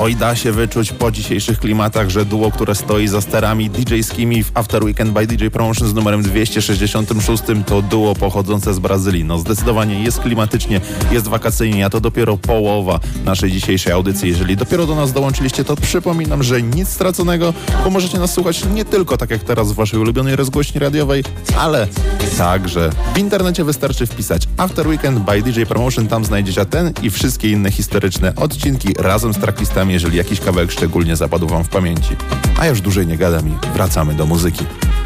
Oj, da się wyczuć po dzisiejszych klimatach, że duo, które stoi za sterami DJ-skimi w After Weekend by DJ Promotion z numerem 266 to duo pochodzące z Brazylii. No zdecydowanie jest klimatycznie, jest wakacyjnie, a to dopiero połowa naszej dzisiejszej audycji. Jeżeli dopiero do nas dołączyliście, to przypominam, że nic straconego, bo możecie nas słuchać nie tylko tak jak teraz w waszej ulubionej rozgłośni radiowej, ale także w internecie wystarczy wpisać After Weekend by DJ Promotion, tam znajdziecie ten i wszystkie inne historyczne odcinki razem z tracklistami, jeżeli jakiś kawałek szczególnie zapadł wam w pamięci. A już dłużej nie gadam i wracamy do muzyki.